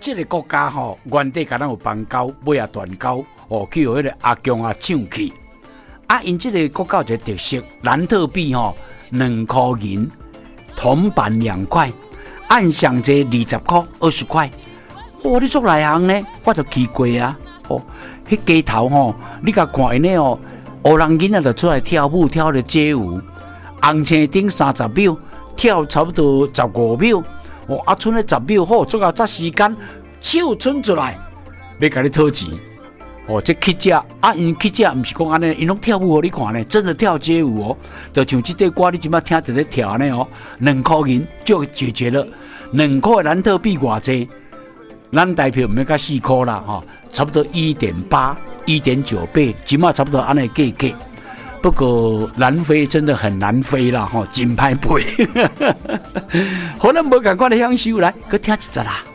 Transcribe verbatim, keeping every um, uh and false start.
这个国家吼、哦，原底敢若有邦交，尾也断交，哦，去有迄个阿强啊抢去。啊，因这个国家有一个特色，兰特币吼、哦，两块银，铜板两块，按上这二十块、二十块。哦，你做内行呢？我就奇怪啊！哦，迄街头吼、哦，你甲看因呢哦，黑人囡仔就出来跳舞，跳咧街舞，红青顶三十秒，跳差不多十五秒。哦，啊，剩咧十秒，好，最后早时间手伸出来，要甲你讨钱。哦，这乞食啊，因乞食毋是讲安尼，因拢跳舞互你看呢，真的跳街舞哦。就像这首歌，你即摆听着咧跳安尼哦，两块银就解决了，两块兰特币偌济？咱台票毋要甲四块啦，吼、哦，差不多一点八、一点九倍，即摆差不多安尼计计。不过南非真的很难飞啦，吼、哦，真歹飞。好，咱无共款的享受，来，搁听一集啦。